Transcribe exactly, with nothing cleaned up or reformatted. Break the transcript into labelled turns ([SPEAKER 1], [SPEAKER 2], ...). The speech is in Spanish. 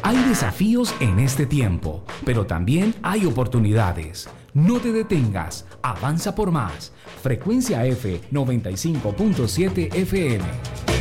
[SPEAKER 1] Hay desafíos en este tiempo, pero también hay oportunidades. No te detengas, avanza por más. Frecuencia F noventa y cinco punto siete F M.